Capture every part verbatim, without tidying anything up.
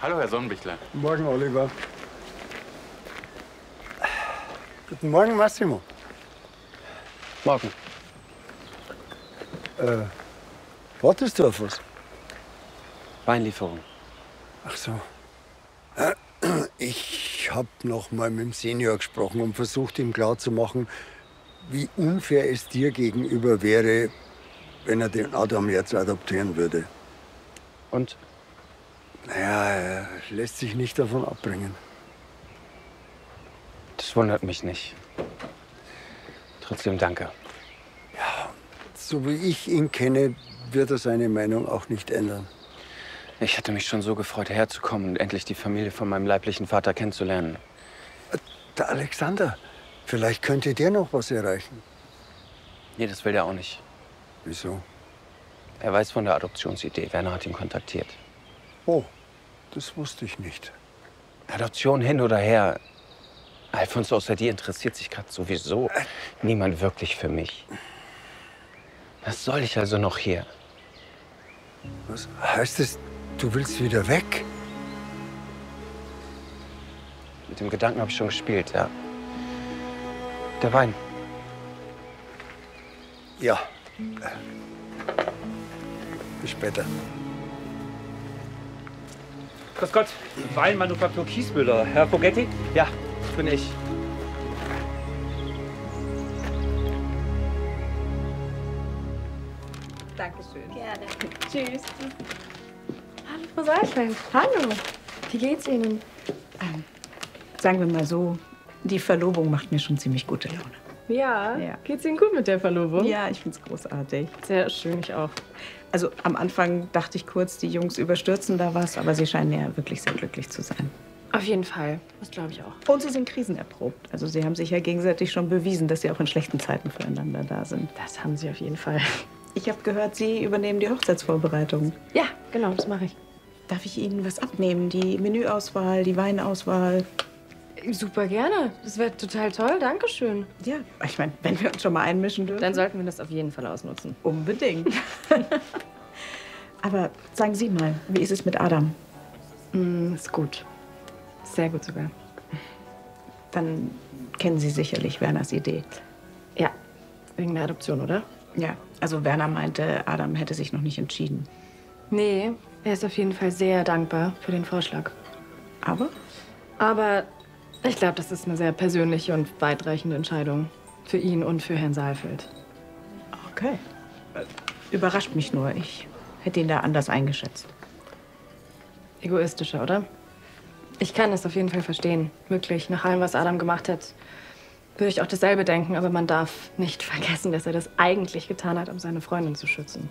Hallo, Herr Sonnenbichler. Guten Morgen, Oliver. Guten Morgen, Massimo. Morgen. Äh, wartest du auf was? Weinlieferung. Ach so. Ich habe noch mal mit dem Senior gesprochen und versucht, ihm klarzumachen, wie unfair es dir gegenüber wäre, wenn er den Adam jetzt adoptieren würde. Und? Naja, er lässt sich nicht davon abbringen. Das wundert mich nicht. Trotzdem danke. Ja, so wie ich ihn kenne, wird er seine Meinung auch nicht ändern. Ich hatte mich schon so gefreut, herzukommen und endlich die Familie von meinem leiblichen Vater kennenzulernen. Der Alexander, vielleicht könnte der noch was erreichen. Nee, das will der auch nicht. Wieso? Er weiß von der Adoptionsidee. Werner hat ihn kontaktiert. Oh, das wusste ich nicht. Adoption hin oder her. Alfons, außer dir interessiert sich gerade sowieso niemand wirklich für mich. Was soll ich also noch hier? Was heißt es, du willst wieder weg? Mit dem Gedanken habe ich schon gespielt, ja. Der Wein. Ja. Bis später. Grüß Gott, Weinmanufaktur Kiesmüller. Herr Fogetti? Ja, bin ich. Dankeschön. Gerne. Tschüss. Hallo, Frau Seifeld. Hallo. Wie geht's Ihnen? Ähm, sagen wir mal so, die Verlobung macht mir schon ziemlich gute Laune. Ja? Ja. Geht's Ihnen gut mit der Verlobung? Ja, ich find's großartig. Sehr schön, ich auch. Also am Anfang dachte ich kurz, die Jungs überstürzen da was, aber sie scheinen ja wirklich sehr glücklich zu sein. Auf jeden Fall. Das glaube ich auch. Und sie sind krisenerprobt. Also sie haben sich ja gegenseitig schon bewiesen, dass sie auch in schlechten Zeiten füreinander da sind. Das haben Sie auf jeden Fall. Ich habe gehört, Sie übernehmen die Hochzeitsvorbereitungen. Ja, genau, das mache ich. Darf ich Ihnen was abnehmen? Die Menüauswahl, die Weinauswahl? Super gerne. Das wäre total toll. Dankeschön. Ja, ich meine, wenn wir uns schon mal einmischen dürfen. Dann sollten wir das auf jeden Fall ausnutzen. Unbedingt. Aber sagen Sie mal, wie ist es mit Adam? Mm, ist gut. Sehr gut sogar. Dann kennen Sie sicherlich Werners Idee. Ja, wegen der Adoption, oder? Ja, also Werner meinte, Adam hätte sich noch nicht entschieden. Nee, er ist auf jeden Fall sehr dankbar für den Vorschlag. Aber? Aber ich glaube, das ist eine sehr persönliche und weitreichende Entscheidung. Für ihn und für Herrn Saalfeld. Okay. Überrascht mich nur. Ich hätte ihn da anders eingeschätzt. Egoistischer, oder? Ich kann es auf jeden Fall verstehen. Wirklich, nach allem, was Adam gemacht hat, würde ich auch dasselbe denken. Aber man darf nicht vergessen, dass er das eigentlich getan hat, um seine Freundin zu schützen.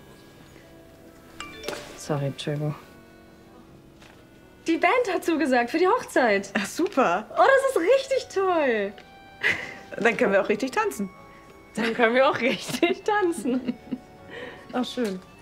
Sorry, Entschuldigung. Die Band hat zugesagt für die Hochzeit. Ach, super. Oh, das ist richtig toll. Dann können wir auch richtig tanzen. Dann können wir auch richtig tanzen. Ach, schön.